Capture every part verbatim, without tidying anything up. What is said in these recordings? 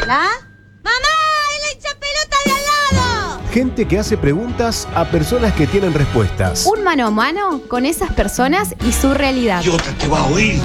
¿La? ¡Mamá! ¡El hinchapelota de al lado! Gente que hace preguntas a personas que tienen respuestas. Un mano a mano con esas personas y su realidad. ¡Yo te va a oír!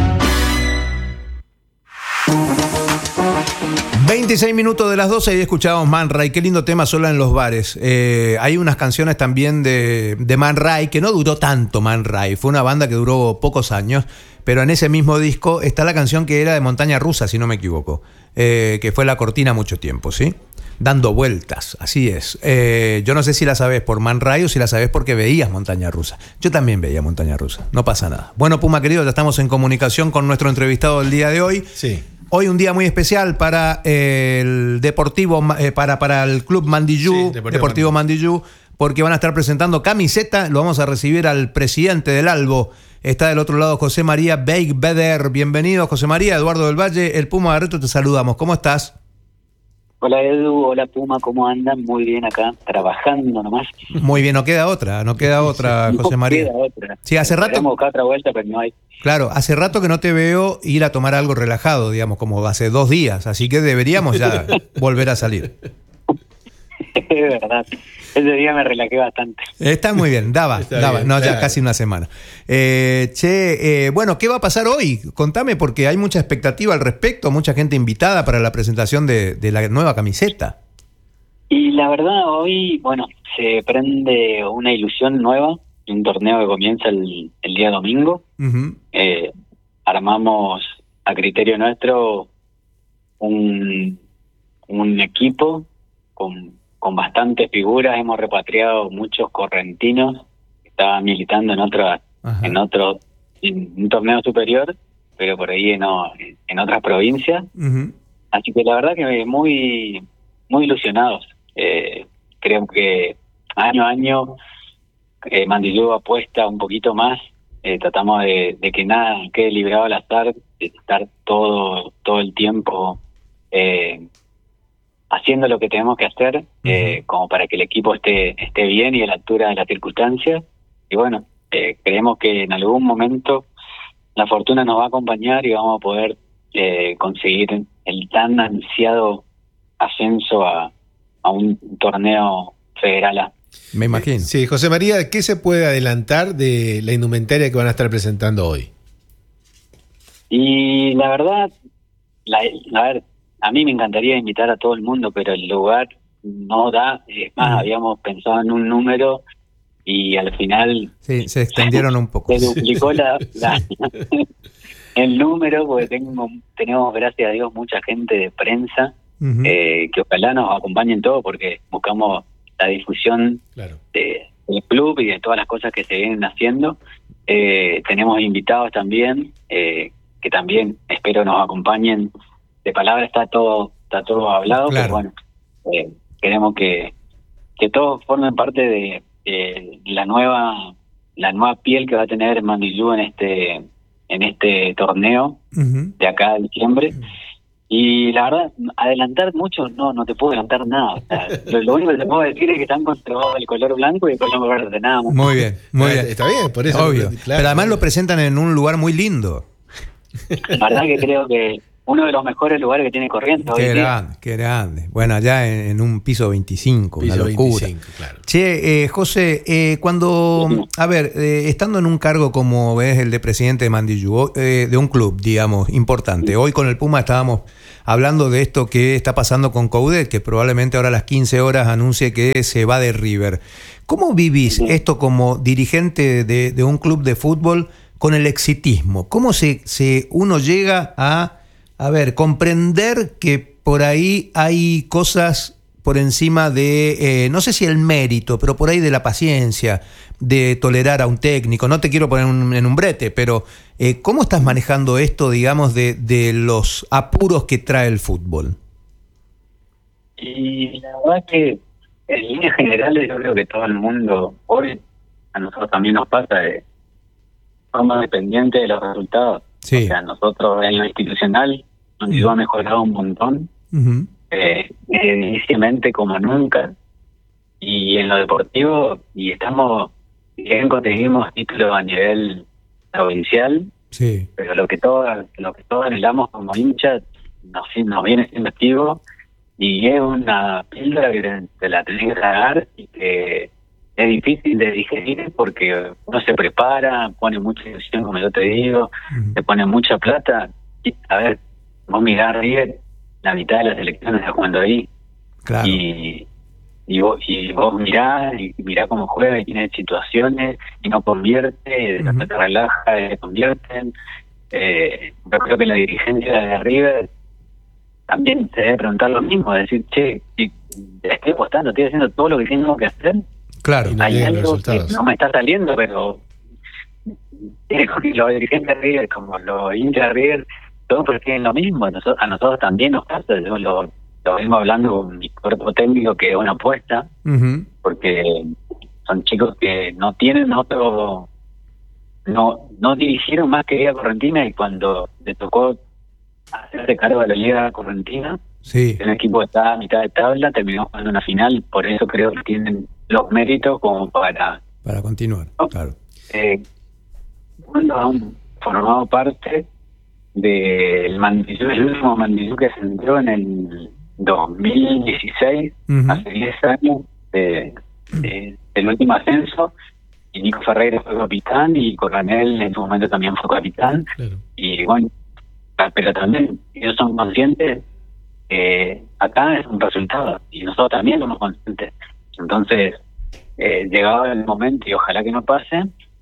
veintiséis minutos de las doce y escuchábamos Man Ray. Qué lindo tema, Sola en los bares. Eh, hay unas canciones también de, de Man Ray, que no duró tanto Man Ray. Fue una banda que duró pocos años, pero en ese mismo disco está la canción que era de Montaña Rusa, si no me equivoco, eh, que fue la cortina mucho tiempo, ¿sí? Dando vueltas, así es. Eh, yo no sé si la sabés por Man Ray o si la sabés porque veías Montaña Rusa. Yo también veía Montaña Rusa, no pasa nada. Bueno, Puma querido, ya estamos en comunicación con nuestro entrevistado del día de hoy. Sí. Hoy un día muy especial para el Deportivo, eh, para, para el Club Mandillú, sí, Deportivo, Deportivo Mandillú, porque van a estar presentando camiseta. Lo vamos a recibir al presidente del Albo. Está del otro lado José María Beigbeder. Bienvenido, José María. Eduardo del Valle, el Puma Garreto, te saludamos. ¿Cómo estás? Hola Edu, hola Puma, ¿cómo andan? Muy bien acá, trabajando nomás. Muy bien, no queda otra, no queda otra, no José María. No queda otra. Sí, hace rato. Tenemos otra vuelta, pero no hay. Claro, hace rato que no te veo ir a tomar algo relajado, digamos, como hace dos días, así que deberíamos ya volver a salir. Es verdad, ese día me relajé bastante. Está muy bien, daba, Está daba, bien, no, claro. ya casi una semana. Eh, che, eh, bueno, ¿qué va a pasar hoy? Contame, porque hay mucha expectativa al respecto, mucha gente invitada para la presentación de, de la nueva camiseta. Y la verdad, hoy, bueno, se prende una ilusión nueva, un torneo que comienza el, el día domingo. Uh-huh. Eh, armamos a criterio nuestro un, un equipo con, con bastantes figuras. Hemos repatriado muchos correntinos que estaban militando en otra, Ajá. en otro, en un torneo superior, pero por ahí en, en otras provincias. Uh-huh. Así que la verdad que muy, muy ilusionados. Eh, creo que año a año eh, Mandillú apuesta un poquito más. Eh, tratamos de, de que nada quede librado al azar, de estar todo todo el tiempo eh, haciendo lo que tenemos que hacer, eh, uh-huh. como para que el equipo esté esté bien y a la altura de las circunstancias. Y bueno, eh, creemos que en algún momento la fortuna nos va a acompañar y vamos a poder eh, conseguir el tan ansiado ascenso a, a un torneo federal A. Me imagino. Sí, José María, ¿qué se puede adelantar de la indumentaria que van a estar presentando hoy? Y la verdad, la, a ver, a mí me encantaría invitar a todo el mundo, pero el lugar no da. Es más, uh-huh. habíamos pensado en un número y al final... Sí, se extendieron un poco. Se duplicó la, la, el número, porque tengo, tenemos, gracias a Dios, mucha gente de prensa, uh-huh. eh, que ojalá nos acompañen todos, porque buscamos la difusión claro. de, del club y de todas las cosas que se vienen haciendo. Eh, tenemos invitados también, eh, que también espero nos acompañen. De palabra está todo está todo hablado, claro. pero bueno, eh, queremos que que todos formen parte de, de la nueva la nueva piel que va a tener Mandillú en este en este torneo uh-huh. de acá a diciembre. Y la verdad, adelantar mucho, no, no te puedo adelantar nada. O sea, lo, lo único que te puedo decir es que están conservados el color blanco y el color verde, nada más. Muy bien, muy bien. Está bien, por eso. Obvio. Claro, pero además claro. lo presentan en un lugar muy lindo. La verdad que creo que uno de los mejores lugares que tiene Corrientes. Qué hoy grande, día. qué grande. Bueno, allá en, en un piso veinticinco, Piso una locura. veinticinco, claro. Che, eh, José, eh, cuando, a ver, eh, estando en un cargo como ves el de presidente de Mandillú, eh, de un club, digamos, importante, hoy con el Puma estábamos hablando de esto que está pasando con Coudet, que probablemente ahora a las quince horas anuncie que se va de River. ¿Cómo vivís esto como dirigente de, de un club de fútbol con el exitismo? ¿Cómo se, se uno llega a, a ver, comprender que por ahí hay cosas por encima de, eh, no sé si el mérito, pero por ahí de la paciencia, de tolerar a un técnico? No te quiero poner un, en un brete, pero eh, ¿cómo estás manejando esto, digamos, de, de los apuros que trae el fútbol? Y la verdad que en líneas generales yo creo que todo el mundo, hoy a nosotros también nos pasa de forma dependiente de los resultados. Sí. O sea, nosotros en lo institucional nos uh-huh. ha mejorado un montón, uh-huh. eh, evidentemente como nunca, y en lo deportivo, y estamos bien, conseguimos títulos a nivel provincial, sí. pero lo que todos lo que todos anhelamos como hinchas nos, nos viene siendo activo y es una píldora que te, te la tenés que tragar y que es difícil de digerir porque uno se prepara, pone mucha ilusión, como yo te digo, uh-huh. se pone mucha plata. Y, a ver, vos mirás a River, la mitad de las elecciones está jugando ahí. Claro. Y, y, vos, y vos mirás, y mirás cómo juega y tiene situaciones y no convierte, y después uh-huh. te relaja y convierten. Eh, yo creo que la dirigencia de River también se debe preguntar lo mismo, decir, che, estoy apostando, estoy haciendo todo lo que tengo que hacer. Claro, no hay algo que no me está saliendo, pero los dirigentes de River, como los hinchas de River, todos tienen lo mismo. A nosotros, a nosotros también nos pasa. Yo lo, lo vengo hablando con mi cuerpo técnico, que es una apuesta, uh-huh. porque son chicos que no tienen otro, no no dirigieron más que Liga Correntina, y cuando le tocó hacerse cargo de la Liga Correntina, sí. el equipo está a mitad de tabla, terminó jugando una final, por eso creo que tienen los méritos como para para continuar, ¿no? Claro. Eh, cuando han formado parte del Mandillú, el último Mandillú que se entró en el dos mil dieciséis, uh-huh. hace diez años de, de, del último ascenso, y Nico Ferreira fue capitán y Coronel en su momento también fue capitán, claro. Y bueno, pero también ellos son conscientes que acá es un resultado y nosotros también somos conscientes. Entonces, eh, llegado el momento, y ojalá que no pase,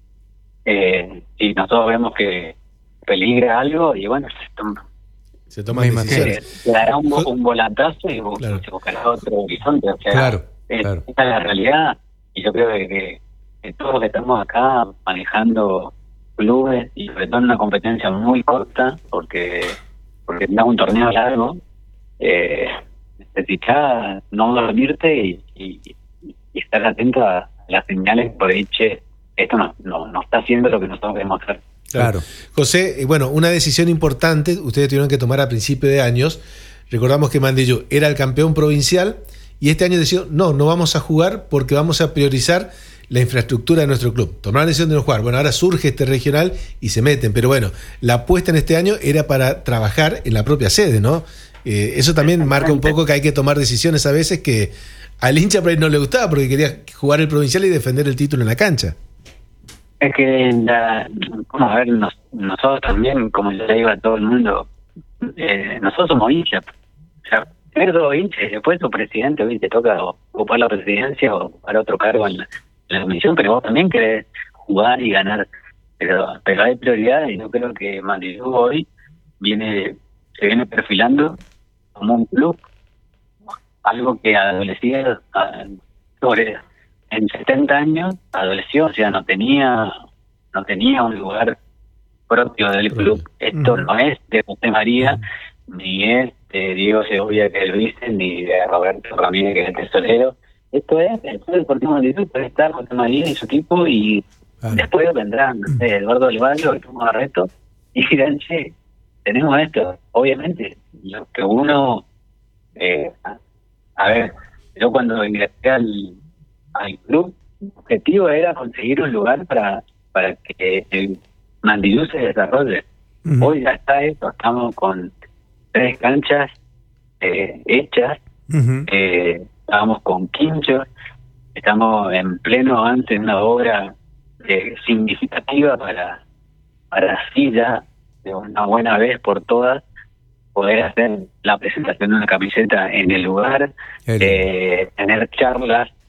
eh, si nosotros vemos que peligra algo, y bueno, se toma, se toma decisiones. Se dará un, un volantazo y claro. se buscará otro horizonte. O sea, claro, es, claro. esta es la realidad, y yo creo que, que, que todos que estamos acá manejando clubes, y sobre todo en una competencia muy corta, porque porque tenés un torneo largo, eh, necesitas no dormirte y, y, y estar atento a las señales por ahí, che, esto no, no, no está haciendo lo que nosotros queremos hacer. Claro. José, bueno, una decisión importante ustedes tuvieron que tomar a principio de años. Recordamos que Mandillú era el campeón provincial y este año decidió, no, no vamos a jugar porque vamos a priorizar la infraestructura de nuestro club. Tomaron la decisión de no jugar. Bueno, ahora surge este regional y se meten, pero bueno, la apuesta en este año era para trabajar en la propia sede, ¿no? Eh, eso también marca un poco que hay que tomar decisiones a veces que al hincha por ahí no le gustaba porque quería jugar el provincial y defender el título en la cancha. Es que, la, vamos a ver, nos, nosotros también, como yo le digo a todo el mundo, eh, nosotros somos hinchas. O sea, primero somos hinchas y después tu presidente, hoy te toca ocupar la presidencia o ocupar otro cargo en la, en la comisión, pero vos también querés jugar y ganar. Pero, pero hay prioridades y yo creo que Mandillú hoy viene se viene perfilando como un club, algo que adolecía sobre... en setenta años adoleció, o sea, no tenía no tenía un lugar propio del club. Esto uh-huh. no es de José María, uh-huh. ni es de Diego Segovia, que lo dicen, ni de Roberto Ramírez, que es el tesorero. Esto es el Club Deportivo Mandillú, puede estar José María y su equipo, y uh-huh. después vendrán no sé, Eduardo Levallo, el Tumo Barreto, y dirán, che, tenemos esto. Obviamente, lo que uno eh, a, a ver, yo cuando ingresé al al club, el objetivo era conseguir un lugar para para que el Mandillú se desarrolle. Uh-huh. Hoy ya está eso, estamos con tres canchas eh, hechas, uh-huh. eh, estamos con quinchos, estamos en pleno avance en una obra eh, significativa para para así ya de una buena vez por todas poder hacer la presentación de una camiseta en el lugar, uh-huh. eh, tener charlas